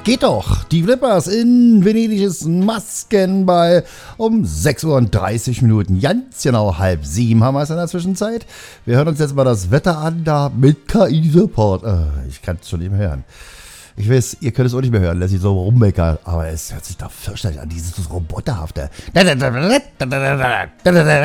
Geht doch. Die Flippers in Venedig ist Maskenball um 6:30 Uhr. Ganz genau 6:30 haben wir es in der Zwischenzeit. Wir hören uns jetzt mal das Wetter an, da mit KI-Support. Ich kann es schon eben hören. Ich weiß, ihr könnt es auch nicht mehr hören, lässt sich so rummeckern, aber es hört sich doch fürchterlich an, dieses Roboterhafte.